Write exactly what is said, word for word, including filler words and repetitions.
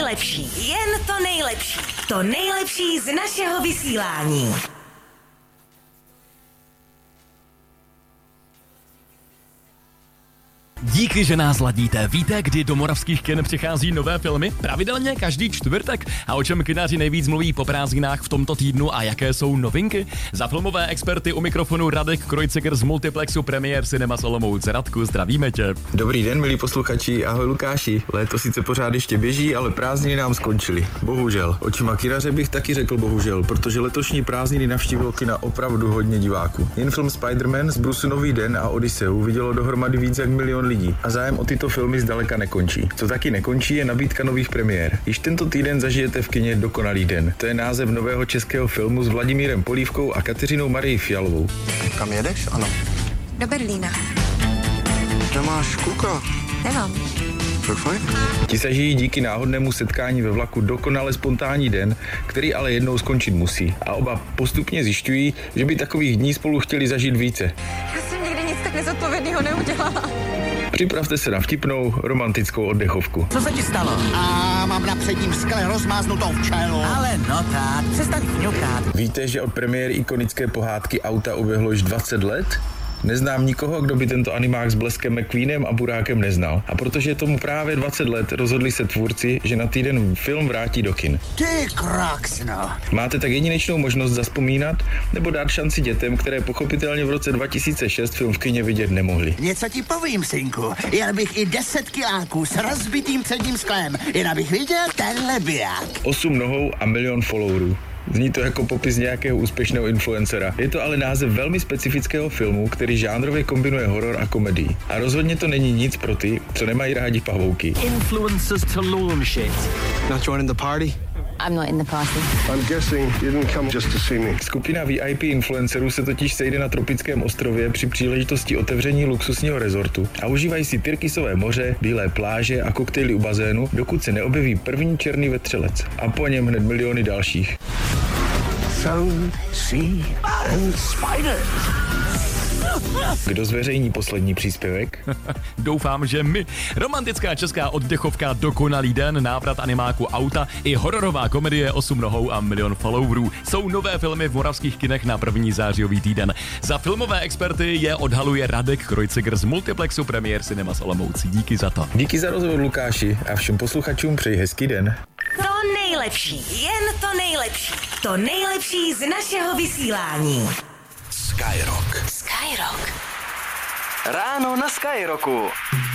nejlepší, jen to nejlepší. To nejlepší z našeho vysílání. Díky, že nás ladíte. Víte, kdy do moravských kin přichází nové filmy? Pravidelně každý čtvrtek. A o čem kinaři nejvíc mluví po prázdninách v tomto týdnu a jaké jsou novinky? Za filmové experty u mikrofonu Radek Krojceger z multiplexu Premiér Cinema Olomouc. Radku, zdravíme tě. Dobrý den, milí posluchači, ahoj Lukáši. Léto sice pořád ještě běží, ale prázdniny nám skončily. Bohužel. Očima kinaře bych taky řekl bohužel, protože letošní prázdniny navštívilo kina opravdu hodně diváků. Jen film Spider-Man z Bruce Nový den a Odysseu vidělo dohromady víc jak milion lidí a zájem o tyto filmy zdaleka nekončí. Co taky nekončí, je nabídka nových premiér. Již tento týden zažijete v kině Dokonalý den. To je název nového českého filmu s Vladimírem Polívkou a Kateřinou Marii Fialovou. Kam jedeš? Ano. Do Berlína. Nemáš kluka? Nemám. Tak fajn. Ti zažijí díky náhodnému setkání ve vlaku dokonale spontánní den, který ale jednou skončit musí. A oba postupně zjišťují, že by takových dní spolu chtěli zažít více. Já jsem nikdy nic tak nezodpovědného neudělala. Připravte se na vtipnou, romantickou oddechovku. Co se ti stalo? A mám na předním skle rozmáznutou včelu. Ale no tak, přestaň fňukat. Víte, že od premiéry ikonické pohádky Auta uběhlo již dvacet let? Neznám nikoho, kdo by tento animák s Bleskem McQueenem a Burákem neznal. A protože je tomu právě dvacet let, rozhodli se tvůrci, že na týden film vrátí do kin. Ty kraksno. Máte tak jedinečnou možnost zazpomínat nebo dát šanci dětem, které pochopitelně v roce dva tisíce šest film v kině vidět nemohli. Něco ti povím, synku. Jel bych i deset kiláků s rozbitým předním sklem, jen abych viděl tenhle biják. Osm nohou a milion followerů. Zní to jako popis nějakého úspěšného influencera. Je to ale název velmi specifického filmu, který žánrově kombinuje horor a komedii. A rozhodně to není nic pro ty, co nemají rádi pavouky. Influencers to launch it. Not joining the party? I'm not in the party. I'm guessing you didn't come just to see me. Skupina V I P influencerů se totiž sejde na tropickém ostrově při příležitosti otevření luxusního rezortu a užívají si tyrkysové moře, bílé pláže a koktejly u bazénu, dokud se neobjeví první černý vetřelec. A po něm hned miliony dalších. Sound, sea and spiders. Kdo zveřejní poslední příspěvek? Doufám, že my. Romantická česká oddechovka Dokonalý den, návrat animáku Auta i hororová komedie Osm nohou a milion followerů jsou nové filmy v moravských kinech na první zářijový týden. Za filmové experty je odhaluje Radek Krojceger z multiplexu Premiér Cinema Olomouc. Díky za to. Díky za rozhovor, Lukáši, a všem posluchačům přeji hezký den. To nejlepší, jen to nejlepší. To nejlepší z našeho vysílání. Skyrock. Skyrock. Ráno na Skyrocku.